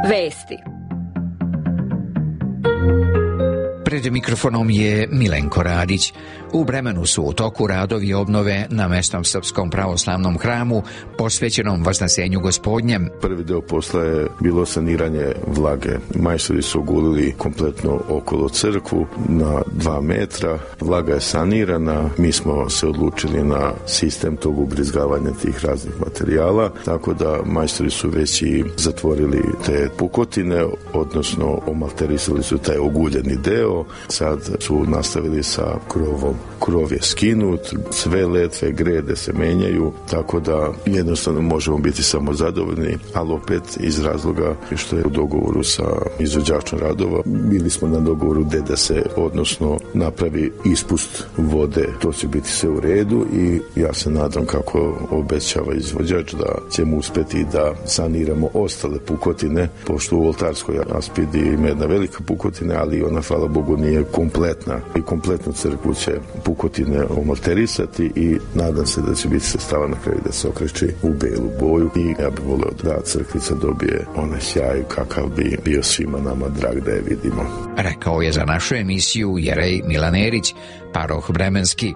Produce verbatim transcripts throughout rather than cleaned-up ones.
Vesti. Pred mikrofonom je Milenko Radić. U Bremenu su u toku radovi obnove na mesnom srpskom pravoslavnom hramu posvećenom Vasnasenju Gospodnjem. Prvi deo posla je bilo saniranje vlage. Majstori su ogulili kompletno okolo crkvu na dva metra. Vlaga je sanirana. Mi smo se odlučili na sistem tog ubrizgavanja tih raznih materijala, tako da majstori su već i zatvorili te pukotine, odnosno omalterisali su taj oguljeni deo. Sad su nastavili sa krovom. Krov je skinut, sve letve, grede se menjaju, tako da jednostavno možemo biti samo zadovoljni, ali opet iz razloga što je u dogovoru sa izvođačom radova. Bili smo na dogovoru gde da se, odnosno napravi ispust vode, to će biti sve u redu i ja se nadam, kako obećava izvođač, da ćemo uspeti da saniramo ostale pukotine, pošto u oltarskoj aspidi ima jedna velika pukotina, ali ona, hvala Bogu, nije kompletna i kompletnu crkvu će pukotine omalterisati i nadam se da će biti sredstava na kraju da se okreći u belu boju i ja bih voleo da crkvica dobije onaj sjaj kakav bi bio svima nama drag da je vidimo. Rekao je za našu emisiju jerej Milan Erić, paroh Bremenski.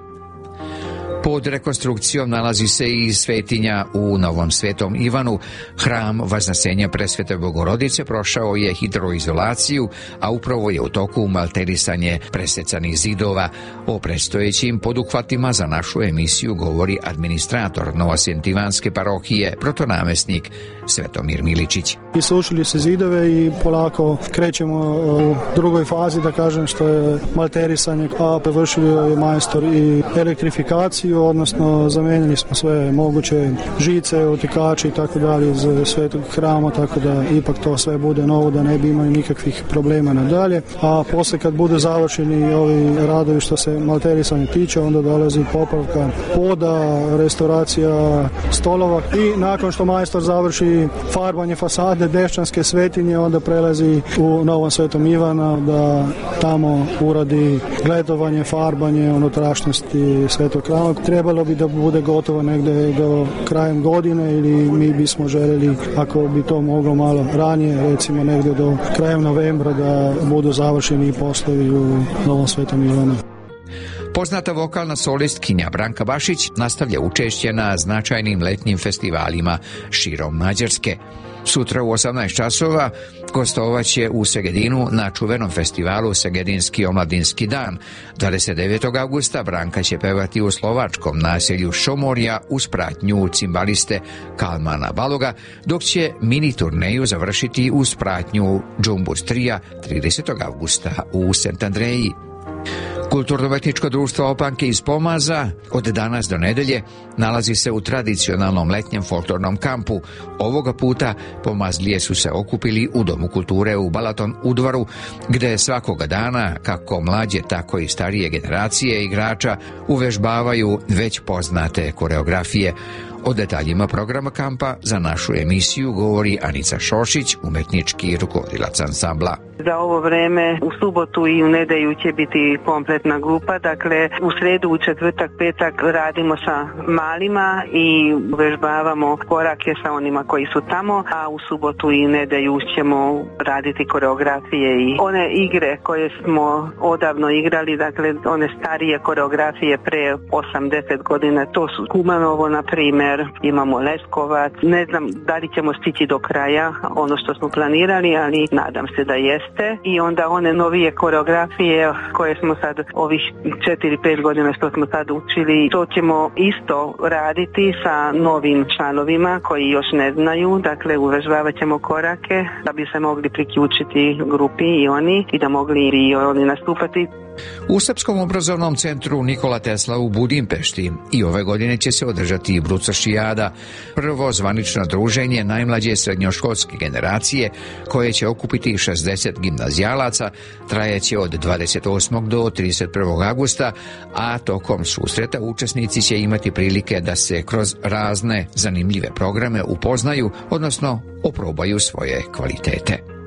Pod rekonstrukcijom nalazi se i svetinja u Novom Svetom Ivanu. Hram Vasnasenja Presvete Bogorodice prošao je hidroizolaciju, a upravo je u toku malterisanje presecanih zidova. O predstojećim poduhvatima za našu emisiju govori administrator Novosentivanske parohije, protonamestnik Svetomir Miličić. Isušili se zidove i polako krećemo u drugoj fazi, da kažem, što je malterisanje, a prevršili je majstor i elektrifikaciju, odnosno zamenili smo sve moguće žice, otikači i tako dalje iz svetog hrama, tako da ipak to sve bude novo, da ne bi imali nikakvih problema nadalje. A posle kad budu završeni ovi radovi što se malterisanja tiče, onda dolazi popravka poda, restauracija stolova i nakon što majstor završi farbanje fasade Dešćanske svetinje, onda prelazi u Novom Svetom Ivana da tamo uradi gledovanje, farbanje unutrašnjosti svetog hrama. Trebalo bi da bude gotovo negde do krajem godine ili mi bismo željeli, ako bi to moglo malo ranije, recimo negde do krajem novembra, da budu završeni poslovi u Novom Svetom Ivanu. Poznata vokalna solistkinja Branka Bašić nastavlja učešće na značajnim letnjim festivalima širom Mađarske. Sutra u osamnaest časova gostovaće u Segedinu na čuvenom festivalu Segedinski omladinski dan. dvadeset devetog avgusta Branka će pevati u slovačkom naselju Šomorja uz pratnju cimbaliste Kalmana Baloga, dok će mini turneju završiti uz pratnju Džumbus Trija tridesetog avgusta u Sent Andreji. Kulturno-umetničko društvo Opanke iz Pomaza od danas do nedelje nalazi se u tradicionalnom letnjem folklornom kampu. Ovoga puta Pomazlije su se okupili u Domu kulture u Balaton Udvaru, gde svakoga dana, kako mlađe tako i starije generacije igrača, uvežbavaju već poznate koreografije. O detaljima programa kampa za našu emisiju govori Anica Šošić, umetnički rukovodilac ansambla. Za ovo vreme u subotu i u nedelju će biti kompletna grupa, dakle u sredu, u četvrtak, petak radimo sa malima i uvežbavamo korake sa onima koji su tamo, a u subotu i nedelju ćemo raditi koreografije i one igre koje smo odavno igrali, dakle one starije koreografije pre osam deset godina, to su Kumanovo na primjer, imamo Leskovac, ne znam da li ćemo stići do kraja ono što smo planirali, ali nadam se da jeste. I onda one novije koreografije koje smo sad ovih četiri pet godina što smo sad učili, to ćemo isto raditi sa novim članovima koji još ne znaju, dakle uvežbavat ćemo korake da bi se mogli priključiti grupi i oni i da mogli i oni nastupati. U Srpskom obrazovnom centru Nikola Tesla u Budimpešti i ove godine će se održati Brucošijada, prvo zvanično druženje najmlađe srednjoškolske generacije koje će okupiti šezdeset gimnazijalaca, trajeće od dvadeset osmog do trideset prvog avgusta, a tokom susreta učesnici će imati prilike da se kroz razne zanimljive programe upoznaju, odnosno oprobaju svoje kvalitete.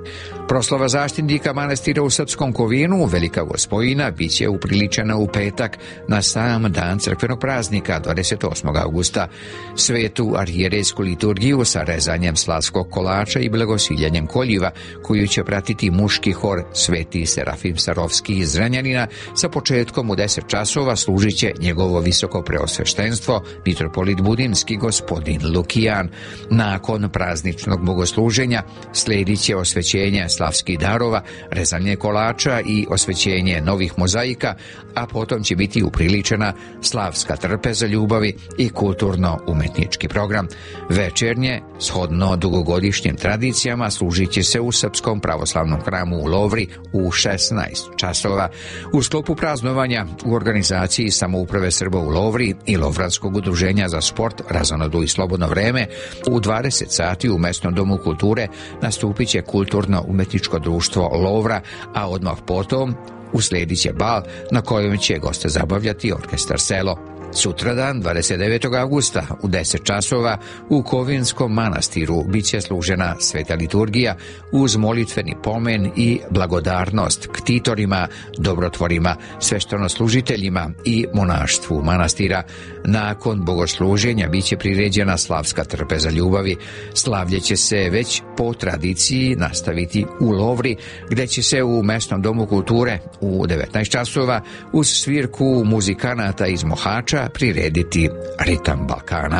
Proslava zaštitnika manastira u Srpskom Kovinu, Velika Gospojina, bit će upriličena u petak na sam dan crkvenog praznika, dvadeset osmog avgusta. Svetu arhijerejsku liturgiju sa rezanjem slavskog kolača i blagosiljanjem koljiva, koju će pratiti muški hor Sveti Serafim Sarovski iz Zrenjanina, sa početkom u deset časova služit će njegovo visoko preosveštenstvo, mitropolit Budinski gospodin Lukijan. Nakon prazničnog bogosluženja slijedit će osvećenje slavskih darova, rezanje kolača i osvećenje novih mozaika, a potom će biti upriličena slavska trpeza ljubavi i kulturno-umetnički program. Večernje, shodno dugogodišnjim tradicijama, služit će se u Srpskom pravoslavnom hramu u Lovri u šesnaest časova. U sklopu praznovanja u organizaciji Samouprave Srba u Lovri i Lovranskog udruženja za sport, razonodu i slobodno vreme, u dvadeset sati u Mesnom domu kulture nastupit će kulturno-umetničko društvo Lovra, a odmah potom uslijedit će bal na kojem će goste zabavljati orkestar Selo. Sutradan, dvadeset devetog avgusta, u deset časova u Kovinskom manastiru bit će služena sveta liturgija uz molitveni pomen i blagodarnost ktitorima, dobrotvorima, sveštenoslужiteljima i monaštvu manastira. Nakon bogosluženja bit će priređena slavska trpeza ljubavi. Slavlje će se već po tradiciji nastaviti u Lovri, gde će se u Mesnom domu kulture u devetnaest časova uz svirku muzikanata iz Mohača prirediti ritam Balkana.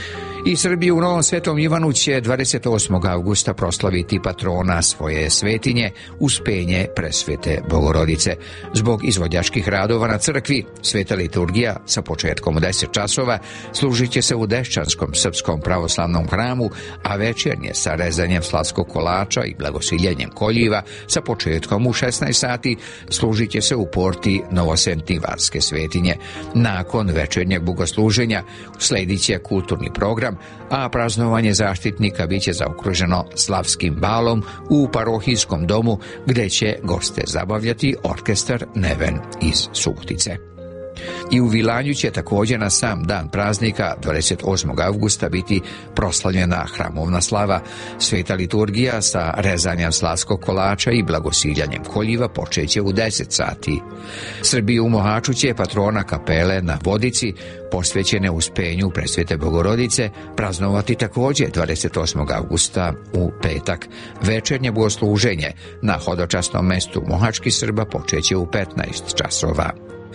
I Srbiju u Novom Svetom Ivanu će dvadeset osmog avgusta proslaviti patrona svoje svetinje, Uspenje Presvete Bogorodice. Zbog izvođačkih radova na crkvi, sveta liturgija sa početkom u deset časova služit će se u Dešćanskom Srpskom pravoslavnom hramu, a večernje sa rezanjem slavskog kolača i blagosiljenjem koljiva sa početkom u šesnaest sati služit će se u porti Novosentivarske svetinje. Nakon večernjeg bogosluženja sledit će kulturni program, a praznovanje zaštitnika bit će zaokruženo slavskim balom u parohijskom domu, gde će goste zabavljati orkestar Neven iz Subotice. I u Vilanju će također na sam dan praznika, dvadeset osmog avgusta, biti proslavljena hramovna slava. Sveta liturgija sa rezanjem slavskog kolača i blagosiljanjem koljiva počeće u deset sati. Srbiju u Mohaču će patrona kapele na Vodici, posvećene Uspenju Presvete Bogorodice, praznovati također dvadeset osmog avgusta u petak. Večernje bogosluženje na hodočasnom mestu mohačkih Srba počeće u petnaest časova.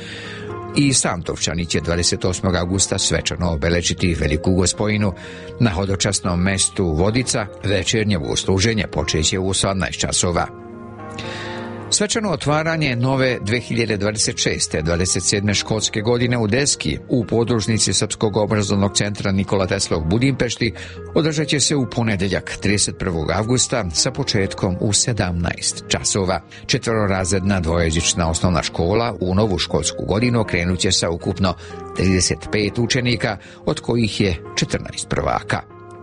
I Santovčani će dvadeset osmog avgusta svečano obeležiti Veliku Gospojinu. Na hodočasnom mestu Vodica večernje bogosluženje počeće u osamnaest časova. Svečano otvaranje nove dve hiljade dvadeset šeste dvadeset sedme školske godine u Deski u podružnici Srpskog obrazovnog centra Nikola Tesla u Budimpešti održat će se u ponedeljak trideset prvog avgusta sa početkom u sedamnaest časova. Četverorazredna dvojezična osnovna škola u novu školsku godinu krenut će sa ukupno trideset pet učenika, od kojih je četrnaest prvaka.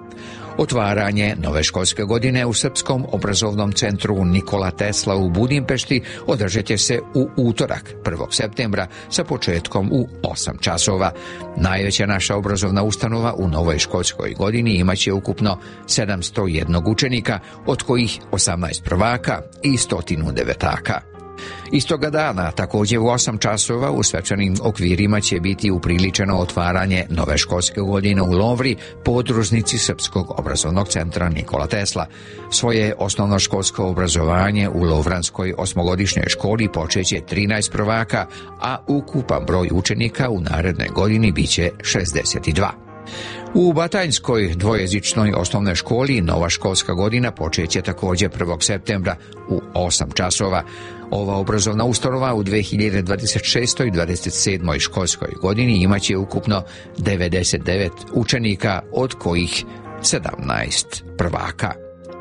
Otvaranje nove školske godine u Srpskom obrazovnom centru Nikola Tesla u Budimpešti održat će se u utorak, prvog septembra, sa početkom u osam časova. Najveća naša obrazovna ustanova u novoj školskoj godini imaće ukupno sedamsto jedan učenika, od kojih osamnaest prvaka i stotinu devetaka. Istoga dana, također u osam časova, u svečanim okvirima će biti upriličeno otvaranje nove školske godine u Lovri, podružnici Srpskog obrazovnog centra Nikola Tesla. Svoje osnovnoškolsko obrazovanje u Lovranskoj osmogodišnjoj školi počeće trinaest prvaka, a ukupan broj učenika u narednoj godini biće šezdeset dva. U Batajnskoj dvojezičnoj osnovnoj školi nova školska godina počeće također prvog septembra u osam časova. Ova obrazovna ustanova u dve hiljade dvadeset šestoj dvadeset sedmoj školskoj godini imaće ukupno devedeset devet učenika, od kojih sedamnaest prvaka.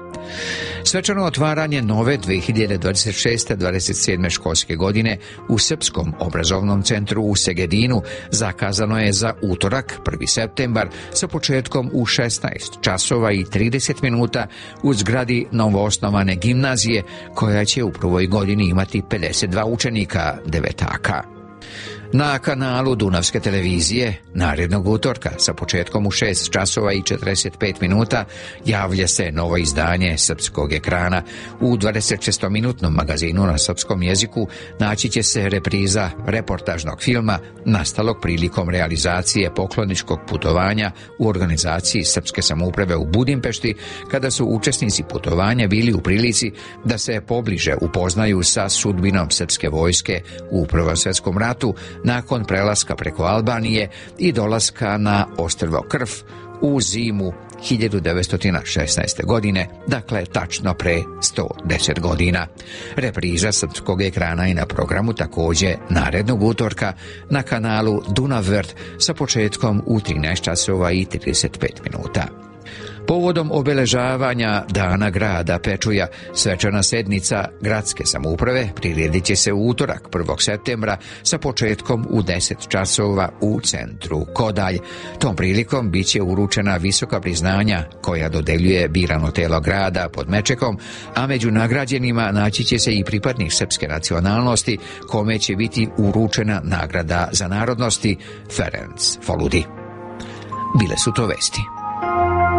Svečano otvaranje nove dve hiljade dvadeset šeste dvadeset sedme školske godine u Srpskom obrazovnom centru u Segedinu zakazano je za utorak, prvi septembar, sa početkom u šesnaest časova i trideset minuta u zgradi novoosnovane gimnazije, koja će u prvoj godini imati pedeset dva učenika devetaka. Na kanalu Dunavske televizije narednog utorka sa početkom u šest časova i četrdeset pet minuta javlja se novo izdanje Srpskog ekrana. U dvadesetšestominutnom magazinu na srpskom jeziku naći će se repriza reportažnog filma nastalog prilikom realizacije pokloničkog putovanja u organizaciji Srpske samouprave u Budimpešti, kada su učesnici putovanja bili u prilici da se pobliže upoznaju sa sudbinom srpske vojske u Prvom svjetskom ratu nakon prelaska preko Albanije i dolaska na ostrvo Krf u zimu hiljadu devetsto šesnaeste. godine, dakle tačno pre sto deset godina. Repriza Srpskog ekrana je na programu također narednog utorka na kanalu Dunavvert sa početkom u trinaest časova i trideset pet minuta. Povodom obeležavanja Dana grada Pečuja, svečana sednica gradske samouprave priredit će se u utorak prvog septembra sa početkom u deset časova u centru Kodalj. Tom prilikom bit će uručena visoka priznanja koja dodeljuje birano telo grada pod Mečekom, a među nagrađenima naći će se i pripadnik srpske nacionalnosti kome će biti uručena nagrada za narodnosti Ferenc Foludi. Bile su to vesti.